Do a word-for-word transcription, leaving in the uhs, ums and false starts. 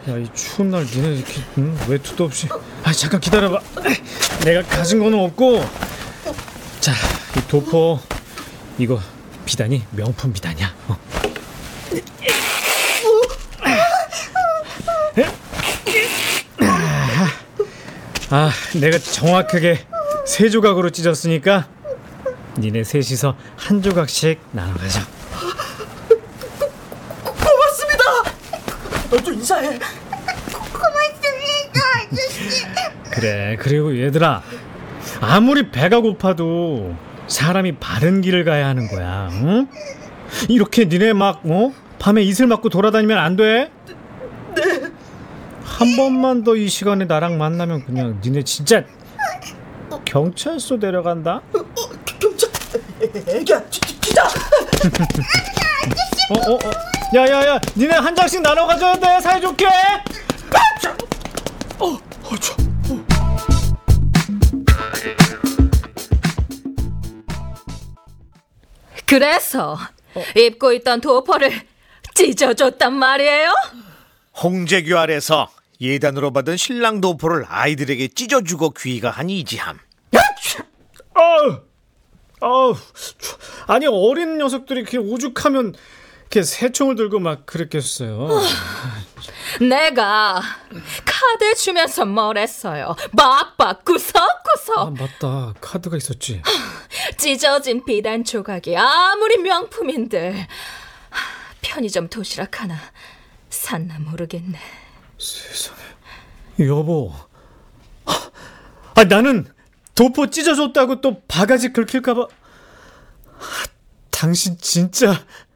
야, 이 추운 날 니네 이렇게 응? 왜 투도 없이? 아, 잠깐 기다려봐. 내가 가진 거는 없고. 자, 이 도포 이거 비단이 명품 비단이야. 어. 아, 내가 정확하게 세 조각으로 찢었으니까 니네 셋이서 한 조각씩 나눠 가자. 너 좀 인사해. 고맙습니다, 아저씨. 그래, 그리고 얘들아, 아무리 배가 고파도 사람이 바른 길을 가야 하는 거야. 응? 이렇게 니네 막 어? 밤에 이슬 맞고 돌아다니면 안 돼. 네. 한 번만 더 이 시간에 나랑 만나면 그냥 니네 진짜 경찰서 데려간다. 어, 경찰. 애기야, 기자. 어, 어, 어. 야야야, 니네 한 장씩 나눠 가져야 돼, 사이좋게. 어, 어, 저. 어. 그래서 어. 입고 있던 도포를 찢어줬단 말이에요? 홍제교 아래서 예단으로 받은 신랑 도포를 아이들에게 찢어주고 귀가한 이지함. 아우, 아우, 아니 어린 녀석들이 이렇게 오죽하면 이렇게 새총을 들고 막 그랬겠어요. 내가 카드 주면서 뭘 했어요. 막박 구석구석. 아, 맞다, 카드가 있었지. 찢어진 비단 조각이 아무리 명품인들 편의점 도시락 하나 샀나 모르겠네. 세상에. 여보, 아, 나는 도포 찢어줬다고 또 바가지 긁힐까봐. 아, 당신 진짜